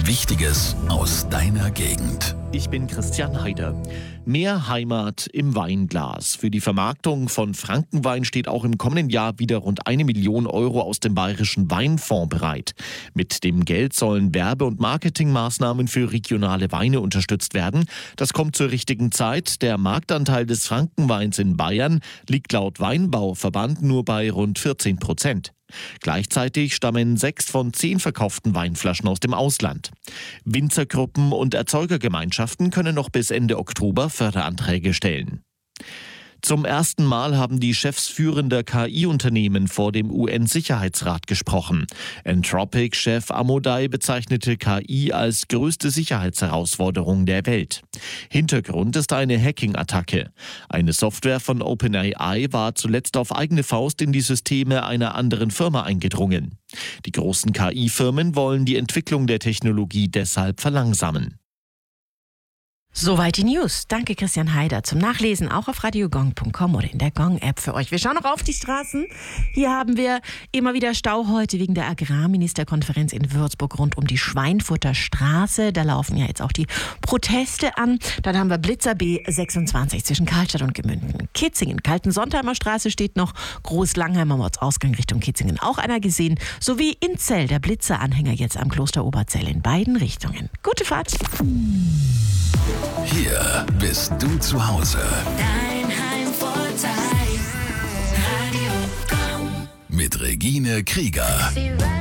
Wichtiges aus deiner Gegend. Ich bin Christian Heider. Mehr Heimat im Weinglas. Für die Vermarktung von Frankenwein steht auch im kommenden Jahr wieder rund 1 Million Euro aus dem Bayerischen Weinfonds bereit. Mit dem Geld sollen Werbe- und Marketingmaßnahmen für regionale Weine unterstützt werden. Das kommt zur richtigen Zeit. Der Marktanteil des Frankenweins in Bayern liegt laut Weinbauverband nur bei rund 14%. Gleichzeitig stammen 6 von 10 verkauften Weinflaschen aus dem Ausland. Winzergruppen und Erzeugergemeinschaften können noch bis Ende Oktober Förderanträge stellen. Zum ersten Mal haben die Chefs führender KI-Unternehmen vor dem UN-Sicherheitsrat gesprochen. Anthropic-Chef Amodei bezeichnete KI als größte Sicherheitsherausforderung der Welt. Hintergrund ist eine Hacking-Attacke. Eine Software von OpenAI war zuletzt auf eigene Faust in die Systeme einer anderen Firma eingedrungen. Die großen KI-Firmen wollen die Entwicklung der Technologie deshalb verlangsamen. Soweit die News. Danke Christian Heider. Zum Nachlesen auch auf radiogong.com oder in der Gong-App für euch. Wir schauen noch auf die Straßen. Hier haben wir immer wieder Stau heute wegen der Agrarministerkonferenz in Würzburg rund um die Schweinfurter Straße. Da laufen ja jetzt auch die Proteste an. Dann haben wir Blitzer B26 zwischen Karlstadt und Gemünden. Kitzingen, Kaltensontheimer Straße steht noch. Groß-Langheimer Ortsausgang Richtung Kitzingen auch einer gesehen. Sowie in Zell der Blitzer-Anhänger jetzt am Kloster Oberzell in beiden Richtungen. Gute Fahrt. Hier bist du zu Hause. Dein Heimvorteil. Radio Gong. Mit Regine Krieger.